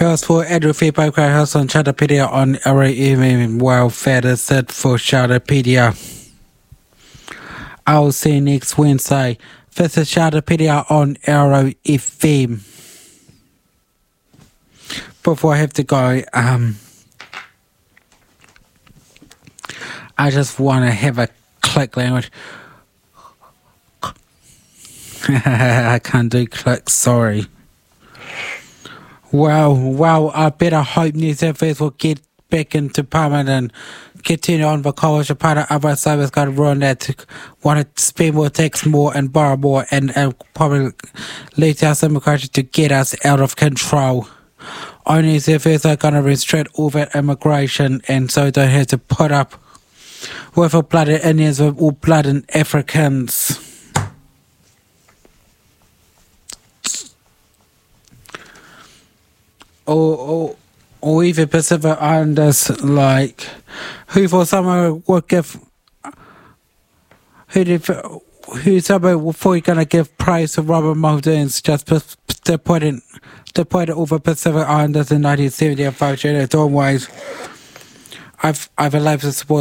First for Andrew Feedback House on Shadowpedia on RAE Welfare is set for Shadowpedia. I'll see you next Wednesday. This is Shadowpedia on Arrow FM. Before I have to go, I just want to have a click language. I can't do clicks, sorry. Well, I better hope New South Wales will get back into Parliament and continue on the coalition part of other service got to run that to want to spend more, tax more and borrow more and probably lead to our immigration to get us out of control. Only New South Wales are going to restrict all that immigration and so don't have to put up with all-blooded Indians with all-blooded Africans. Or even Pacific Islanders, like, who for someone would give, who's probably going to give praise to Robert Muldoon's just to put it over Pacific Islanders in 1970 and function. It's always, I've allowed to support